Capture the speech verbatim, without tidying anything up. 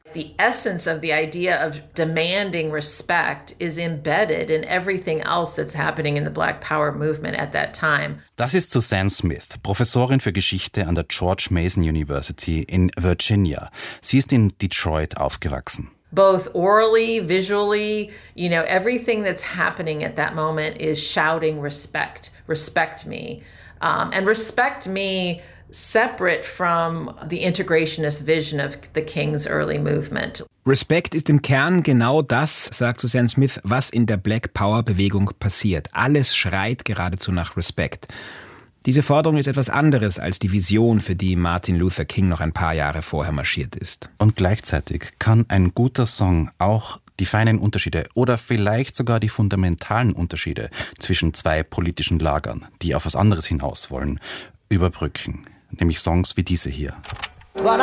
The essence of the idea of demanding respect is embedded in everything else that's happening in the Black Power movement at that time. Das ist Suzanne Smith, Professorin für Geschichte an der George Mason University in Virginia. Sie ist in Detroit aufgewachsen. Both orally, visually, you know, everything that's happening at that moment is shouting respect, respect me. Um, and respect me separate from the integrationist vision of the King's early movement. Respekt ist im Kern genau das, sagt Suzanne Smith, was in der Black Power-Bewegung passiert. Alles schreit geradezu nach Respekt. Diese Forderung ist etwas anderes als die Vision, für die Martin Luther King noch ein paar Jahre vorher marschiert ist. Und gleichzeitig kann ein guter Song auch die feinen Unterschiede oder vielleicht sogar die fundamentalen Unterschiede zwischen zwei politischen Lagern, die auf was anderes hinaus wollen, überbrücken. Nämlich Songs wie diese hier.